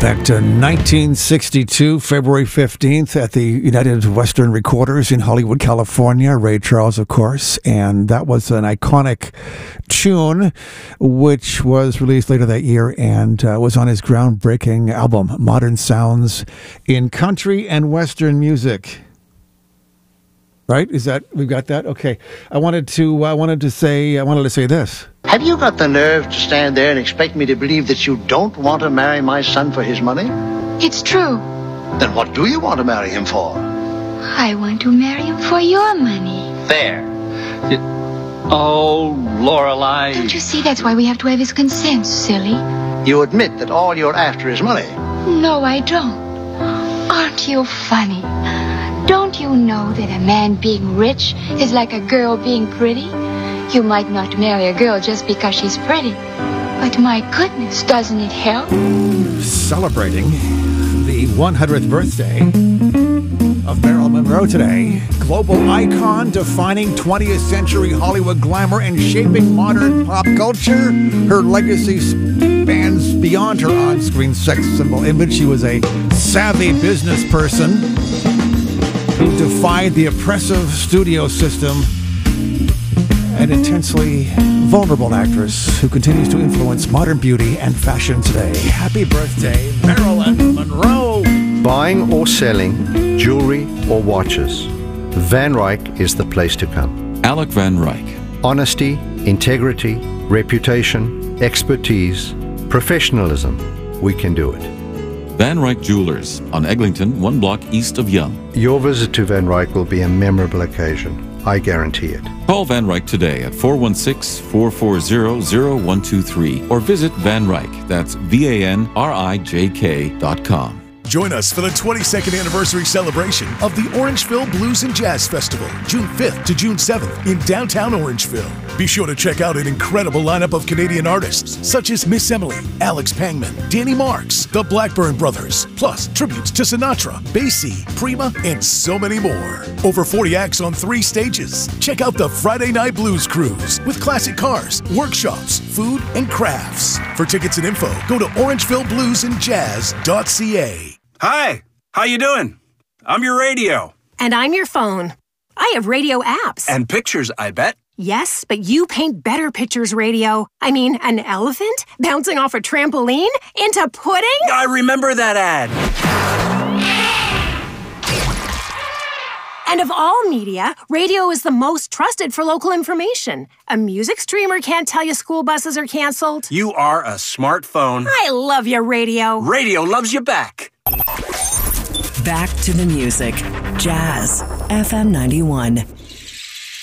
Back to 1962, February 15th at the United Western Recorders in Hollywood, California. Ray Charles, of course. And that was an iconic tune, which was released later that year and was on his groundbreaking album, Modern Sounds in Country and Western Music. Right? We've got that? Okay. I wanted to say this. Have you got the nerve to stand there and expect me to believe that you don't want to marry my son for his money? It's true. Then what do you want to marry him for? I want to marry him for your money. There. Oh, Lorelei. Don't you see that's why we have to have his consent, silly? You admit that all you're after is money. No, I don't. Aren't you funny? Don't you know that a man being rich is like a girl being pretty? You might not marry a girl just because she's pretty. But my goodness, doesn't it help? Celebrating the 100th birthday of Marilyn Monroe today. Global icon defining 20th century Hollywood glamour and shaping modern pop culture. Her legacy spans beyond her on-screen sex symbol image. She was a savvy business person who defied the oppressive studio system, an intensely vulnerable actress who continues to influence modern beauty and fashion today. Happy birthday, Marilyn Monroe! Buying or selling jewelry or watches, Van Ryck is the place to come. Alec Van Ryck. Honesty, integrity, reputation, expertise, professionalism. We can do it. Van Ryck Jewelers on Eglinton, 1 block east of Yonge. Your visit to Van Ryck will be a memorable occasion. I guarantee it. Call Van Ryck today at 416-440-0123 or visit Van Ryck. That's VANRIJK.com. Join us for the 22nd anniversary celebration of the Orangeville Blues and Jazz Festival, June 5th to June 7th in downtown Orangeville. Be sure to check out an incredible lineup of Canadian artists such as Miss Emily, Alex Pangman, Danny Marks, the Blackburn Brothers, plus tributes to Sinatra, Basie, Prima, and so many more. Over 40 acts on 3 stages. Check out the Friday Night Blues Cruise with classic cars, workshops, food, and crafts. For tickets and info, go to orangevillebluesandjazz.ca. Hi, how you doing? I'm your radio. And I'm your phone. I have radio apps. And pictures, I bet. Yes, but you paint better pictures, radio. I mean, an elephant bouncing off a trampoline into pudding? I remember that ad. And of all media, radio is the most trusted for local information. A music streamer can't tell you school buses are canceled. You are a smartphone. I love your radio. Radio loves you back. Back to the music. Jazz FM 91.